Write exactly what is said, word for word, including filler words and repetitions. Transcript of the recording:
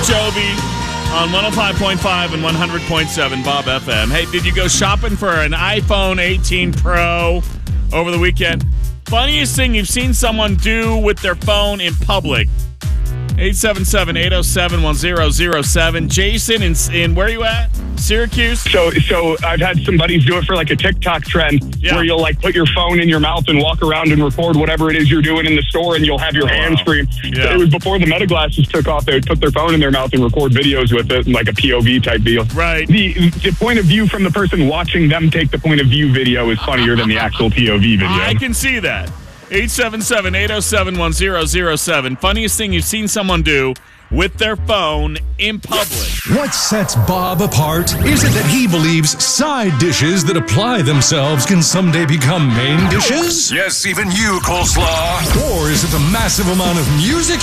Jovi on one oh five point five and one hundred point seven Bob F M. Hey, did you go shopping for an iPhone eighteen Pro over the weekend? Funniest thing you've seen someone do with their phone in public. eight seven seven, eight oh seven, one oh oh seven. Jason, in, in where are you at? Syracuse? So so I've had some buddies do it for like a TikTok trend yeah. where you'll like put your phone in your mouth and walk around and record whatever it is you're doing in the store, and you'll have your oh, hands wow. free. Yeah. It was before the Meta glasses took off. They would put their phone in their mouth and record videos with it, like a P O V type deal. Right. The, the point of view from the person watching them take the point of view video is funnier than the actual P O V video. I can see that. eight seven seven, eight oh seven, one oh oh seven. Funniest thing you've seen someone do with their phone in public. What sets Bob apart? Is it that he believes side dishes that apply themselves can someday become main dishes? Yes, even you, Coleslaw. Or is it the massive amount of music